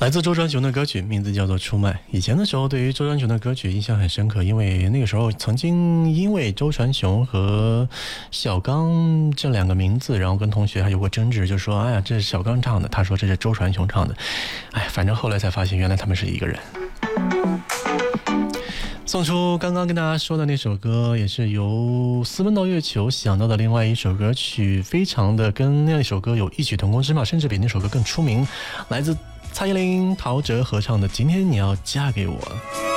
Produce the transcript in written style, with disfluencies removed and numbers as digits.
来自周传雄的歌曲，名字叫做《出卖》。以前的时候，对于周传雄的歌曲印象很深刻，因为那个时候曾经因为周传雄和小刚这两个名字，然后跟同学还有过争执，就说：“哎呀，这是小刚唱的。”他说：“这是周传雄唱的。”哎，反正后来才发现，原来他们是一个人。送出刚刚跟大家说的那首歌，也是由私奔到月球想到的另外一首歌曲，非常的跟那首歌有异曲同工之妙，甚至比那首歌更出名，来自蔡依林、陶喆合唱的《今天你要嫁给我》。